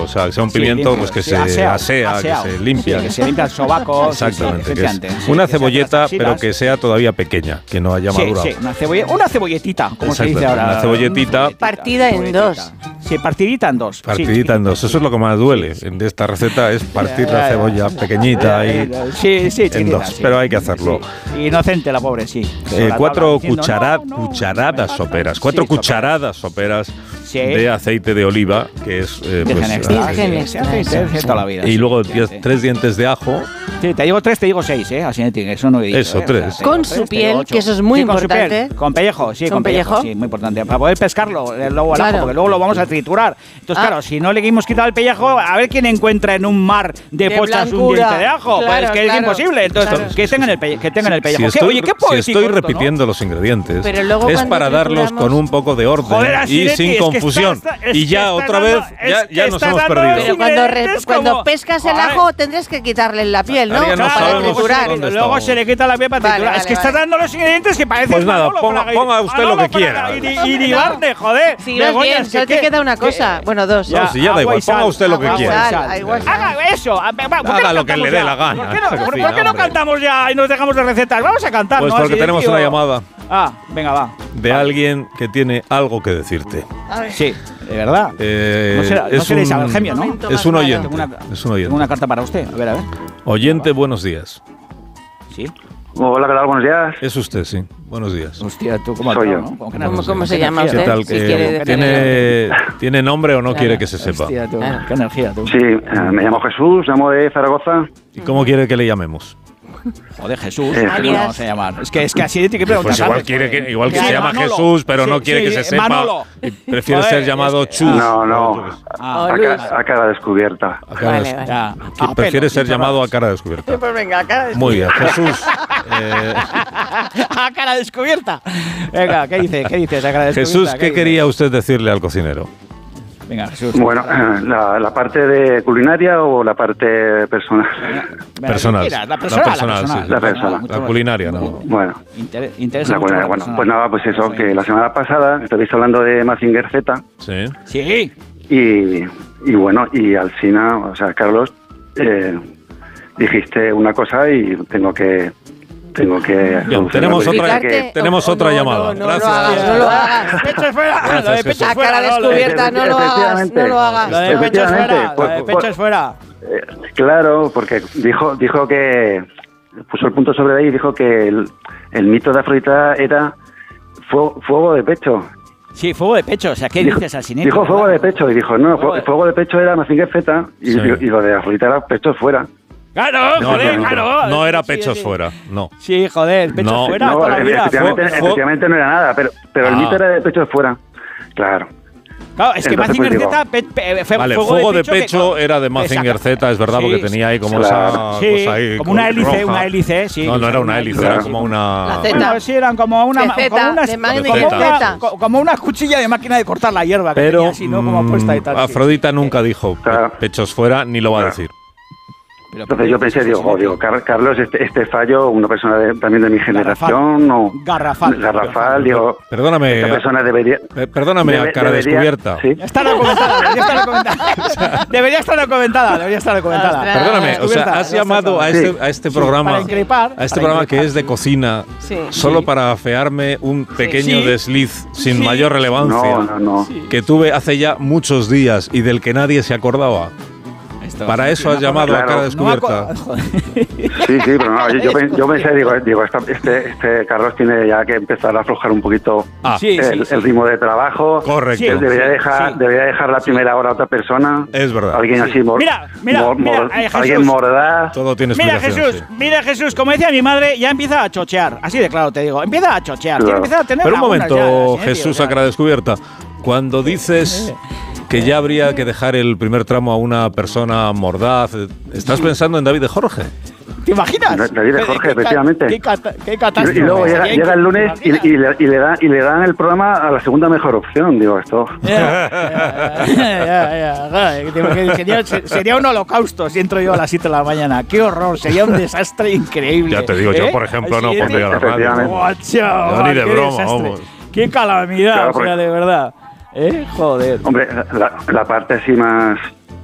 o sea, que sea un pimiento limpio, pues que sí, se aseado, que se limpia. Sí, que se limpia el sobaco. Exactamente. Sí, sí, Una que se cebolleta, hace las pero axilas. que sea todavía pequeña, que no haya madurado. Sí, una cebolletita, como se dice Exacto, ahora. una cebolletita. Partida en dos. Sí, partidita en dos. Partidita en dos. Eso es lo que más duele de esta receta, es partir la cebolla pequeñita ahí en dos. Sí. Pero hay que hacerlo. Sí. Inocente la pobre, sí. 4 cucharadas soperas. 4 cucharadas soperas de aceite de oliva, que es Virgen extra, toda la vida. Y luego 3 dientes de ajo. Sí, te digo 3, te digo 6, así eso no he dicho. Eso, 3. Con su piel, que eso es muy importante. Con pellejo, sí, con pellejo, sí, muy importante. Para poder pescarlo luego al ajo, porque luego lo vamos a triturar. Entonces, claro, si no le hemos quitado el pellejo, a ver quién encuentra en un mar de pochas un diente de ajo. Pues es que es imposible. Entonces, que tengan el pellejo. Si estoy repitiendo los ingredientes, es para darlos con un poco de orden y sin confusión. Y ya otra vez, ya nos hemos perdido. Pero cuando pescas el ajo, tendrás que quitarle la piel, ¿no? Para triturar. Luego se le quita la piel para triturar. Es que estás dando los ingredientes que parecen. Pues nada, ponga usted lo que quiera. Y Barne, joder. Si no es bien, solo te queda una cosa. Bueno, dos. No, si ya da igual, ponga usted lo que quiera. Haga eso. Haga lo que le dé la gana. ¿Por qué no cantamos ya y nos dejamos de recetas? Vamos a cantar, Pues ¿no? porque tenemos una llamada. Venga, va. De alguien que tiene algo que decirte. Sí, de verdad. No será Isabel Gemio, ¿no? Es un oyente. Tengo una carta para usted. A ver. Oyente, buenos días. Sí. Hola, ¿qué tal? Buenos días. Es usted, sí. Buenos días. Hostia, tú cómo soy yo. ¿no? ¿Cómo se llama usted? ¿Qué tal? ¿Tiene nombre o no quiere que se sepa? Hostia, tú. Qué energía, tú. Sí, me llamo Jesús, llamo de Zaragoza. ¿Y cómo quiere que le llamemos? Joder, Jesús. ¿Cómo vamos a llamar? Es que así tiene que preguntar. Pues igual que se llama Manolo. Jesús, pero no quiere que se sepa. Manolo. Y prefiere ser llamado Chus. No. A cara descubierta. Prefiere ser llamado a cara descubierta. Pues venga, a cara descubierta. Muy bien, Jesús. A cara descubierta. Venga, ¿qué dices a cara descubierta? Jesús, ¿qué quería usted decirle al cocinero? Venga, Jesús. Bueno, la parte de culinaria o la parte personal. Personal. La personal. Sí. La culinaria, no. Bueno. Interesa la mucho culinaria, bueno, pues nada, pues eso, que la semana pasada estabais hablando de Mazinger Z. Sí. Y bueno, y al final, o sea, Carlos, dijiste una cosa y tengo que bien, tenemos otra llamada. Gracias. No lo hagas. Pecho fuera. Lo de pecho A fuera. cara descubierta, no lo hagas. No lo hagas. Lo de pecho fuera. Lo de pecho fuera. Claro, porque dijo que puso el punto sobre ahí y dijo que el mito de Afrodita era fuego de pecho. Sí, fuego de pecho. O sea, ¿qué dices al cine? Dijo fuego de pecho y dijo, no, fuego de pecho era Mazinger Z y lo de Afrodita era pechos fuera. Claro, claro. No era pechos fuera, no. Sí, joder, pechos fuera toda la vida. Efectivamente no era nada, pero el mito era de pechos fuera. Claro. Claro, es que Mazinger Z... Vale, fuego de pecho era de Mazinger Z, es verdad, porque tenía ahí como esa cosa ahí. Como una hélice, sí. No era una hélice, era como una... Bueno, sí, eran como una cuchilla de máquina de cortar la hierba. Pero así, ¿no? Como puesta y tal. Afrodita nunca dijo pechos fuera, ni lo va a decir. Entonces yo pensé, digo, Carlos, este fallo, una persona también de mi generación, Garrafal, digo, perdóname, esta persona perdóname, a cara descubierta. ¿Sí? Está documentada, debería estar documentada. Perdóname, o sea, has llamado a este programa, que es de cocina, solo para afearme un pequeño desliz sin mayor relevancia, que tuve hace ya muchos días y del que nadie se acordaba. Para eso has llamado a cara descubierta. Sí, pero no, yo pensé, digo, este Carlos tiene ya que empezar a aflojar un poquito el ritmo de trabajo. Correcto. Debería dejar la primera hora a otra persona. Es verdad. Alguien así alguien mordaz. Todo tiene explicación. Mira Jesús, como decía mi madre, ya empieza a chochear. Así de claro te digo, empieza a chochear. Claro. Empieza a tener pero un momento, ya, Jesús, a cara descubierta. Cuando dices que ya habría que dejar el primer tramo a una persona mordaz, ¿estás pensando en David de Jorge? ¿Te imaginas? David de Jorge, efectivamente. Qué catástrofe. Y luego llega el lunes y le dan el programa a la segunda mejor opción, digo, esto. Sería un holocausto si entro yo a las 7 de la mañana. Qué horror, sería un desastre increíble. Ya te digo, yo por ejemplo no pondría la radio. Yo ni de broma, vamos. Qué calamidad, o sea, de verdad. Joder. Hombre, la parte así más